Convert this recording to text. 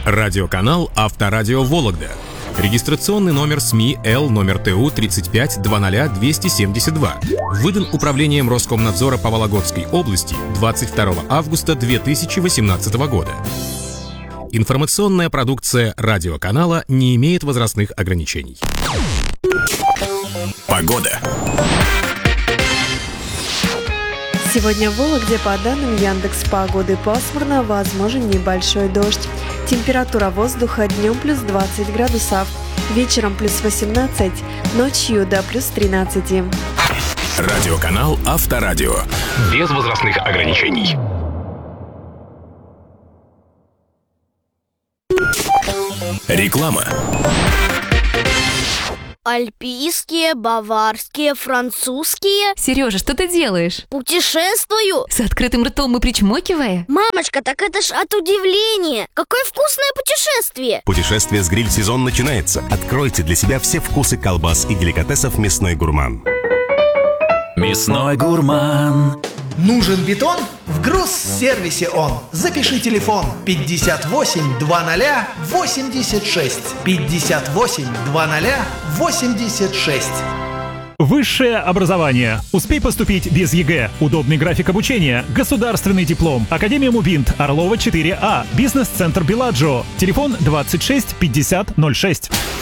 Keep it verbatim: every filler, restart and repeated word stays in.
Радиоканал «Авторадио Вологда». Регистрационный номер СМИ Л номер Т У тридцать пять двадцать двести семьдесят два. Выдан Управлением Роскомнадзора по Вологодской области двадцать второго августа две тысячи восемнадцатого года. Информационная продукция радиоканала не имеет возрастных ограничений. Погода. Сегодня в Вологде по данным Яндекс.Погоды пасмурно, возможен небольшой дождь. Температура воздуха днем плюс двадцать градусов, вечером плюс восемнадцать, ночью до плюс тринадцати. Радиоканал «Авторадио». Без возрастных ограничений. Реклама. Альпийские, баварские, французские. Сережа, что ты делаешь? Путешествую. С открытым ртом и причмокивая? Мамочка, так это ж от удивления. Какое вкусное путешествие. Путешествие с гриль-сезон начинается. Откройте для себя все вкусы колбас и деликатесов «Мясной гурман». «Мясной гурман». Нужен бетон? В Грузсервисе он. Запиши телефон пятьдесят восемь двадцать восемьдесят шесть. пятьдесят восемь двадцать восемьдесят шесть. Высшее образование. Успей поступить без ЕГЭ. Удобный график обучения. Государственный диплом. Академия Мубинт. Орлова четыре А. Бизнес-центр Беладжо. Телефон двадцать шесть пятьдесят ноль шесть.